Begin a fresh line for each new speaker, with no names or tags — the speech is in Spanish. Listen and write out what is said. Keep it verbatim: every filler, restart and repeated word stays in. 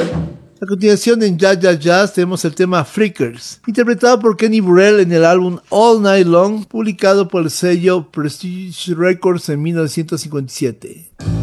A continuación en Jazz Jazz Jazz tenemos el tema Freakers, interpretado por Kenny Burrell en el álbum All Night Long, publicado por el sello Prestige Records en mil novecientos cincuenta y siete.